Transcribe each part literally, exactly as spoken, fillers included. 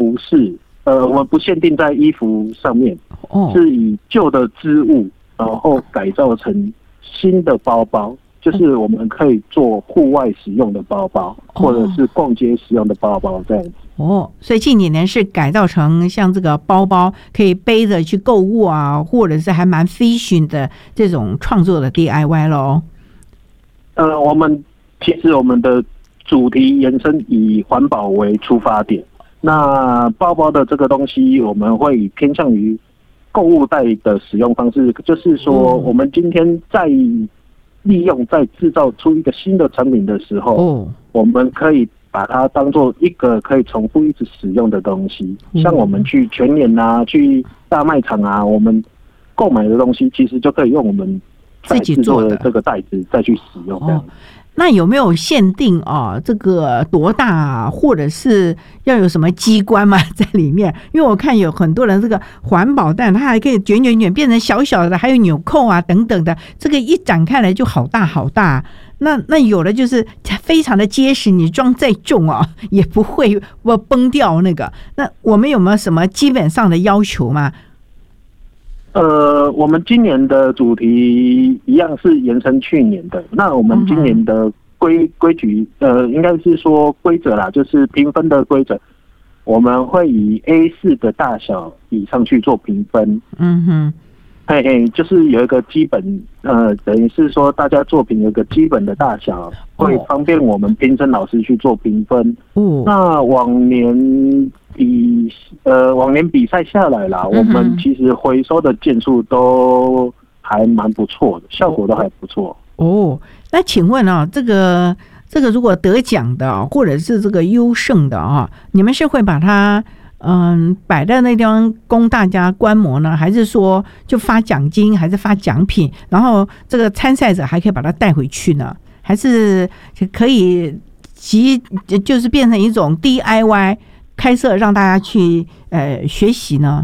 服饰，呃，我们不限定在衣服上面， 哦， 是以旧的织物，然后改造成新的包包，就是我们可以做户外使用的包包，或者是逛街使用的包包这样子。 哦，所以近几年是改造成像这个包包可以背着去购物啊，或者是还蛮 fashion 的这种创作的 D I Y 咯。 呃，我们其实我们的主题延伸以环保为出发点，那包包的这个东西我们会以偏向于购物袋的使用方式，就是说我们今天在利用在制造出一个新的产品的时候， 哦， 我们可以把它当做一个可以重复一直使用的东西。像我们去全联啊，去大卖场啊，我们购买的东西其实就可以用我们自己做的这个袋子再去使用这样。 哦，那有没有限定啊？这个多大啊，或者是要有什么机关吗？在里面？因为我看有很多人这个环保袋，它还可以卷卷卷变成小小的，还有纽扣啊等等的，这个一展开来就好大好大。那那有的就是非常的结实，你装再重啊也不会崩掉那个。那我们有没有什么基本上的要求吗？ 呃，我们今年的主题一样是延伸去年的。那我们今年的规规矩，呃，应该是说规则啦，就是评分的规则，我们会以 A 四 的大小以上去做评分。 嗯哼， 嘿嘿，就是有一个基本，呃，等于是说大家作品有一个基本的大小，会方便我们评审老师去做评分。哦，那往年。比呃往年比赛下来啦，我们其实回收的件数都还蛮不错的，效果都还不错。 哦，那请问啊，这个这个如果得奖的，或者是这个优胜的啊，你们是会把它嗯摆在那地方供大家观摩呢，还是说就发奖金，还是发奖品，然后这个参赛者还可以把它带回去呢？还是可以集就是变成一种 D I Y？开设让大家去呃学习呢？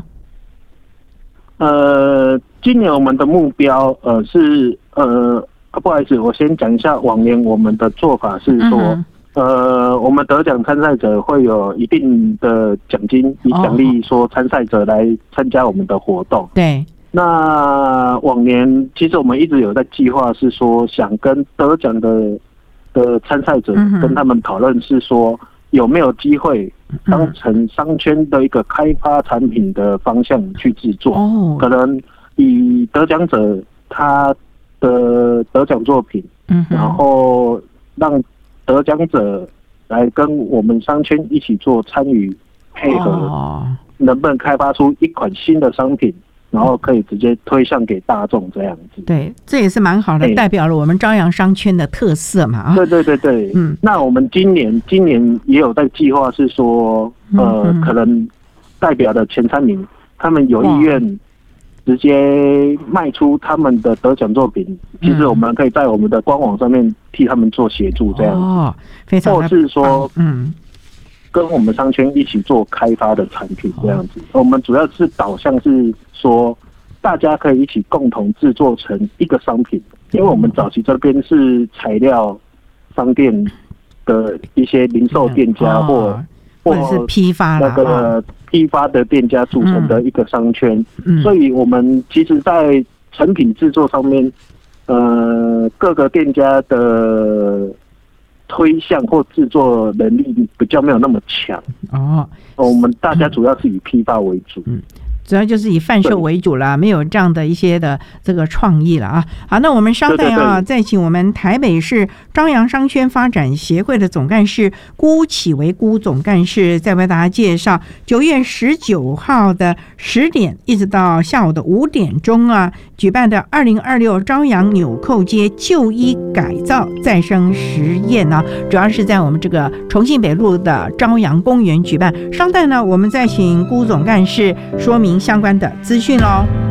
呃，今年我们的目标呃是呃，不好意思，我先讲一下往年我们的做法是说，嗯、呃，我们得奖参赛者会有一定的奖金，以奖励说参赛者来参加我们的活动。 对。 那往年其实我们一直有在计划，是说想跟得奖的的参赛者跟他们讨论，是说有没有机会。当成商圈的一个开发产品的方向去制作，哦、可能以得奖者他的得奖作品，嗯、然后让得奖者来跟我们商圈一起做参与配合，哦、能不能开发出一款新的商品？然后可以直接推向给大众这样子，对， 这也是蛮好的，代表了我们朝阳商圈的特色嘛。啊， 对对对对，嗯，那我们今年今年也有在计划是说，呃，嗯、可能代表的前三名，他们有意愿直接卖出他们的得奖作品，其实我们可以在我们的官网上面替他们做协助这样子，哦， 非常， 或是说，嗯。跟我们商圈一起做开发的产品这样子，我们主要是导向是说，大家可以一起共同制作成一个商品，因为我们早期这边是材料商店的一些零售店家或或者是批发那个批发的店家组成的一个商圈，所以我们其实在成品制作上面，呃，各个店家的推向或制作能力比较没有那么强哦，我们大家主要是以批发为主，嗯， 主要就是以贩售为主啦，没有这样的一些的这个创意了啊。好，那我们稍待啊，再请我们台北市朝阳商圈发展协会的总干事辜启维辜总干事，再为大家介绍九月十九号的十点一直到下午的五点钟啊，举办的二零二六朝阳纽扣街旧衣改造再生实验呢，主要是在我们这个重庆北路的朝阳公园举办。稍待呢，我们再请辜总干事说明相关的资讯喽。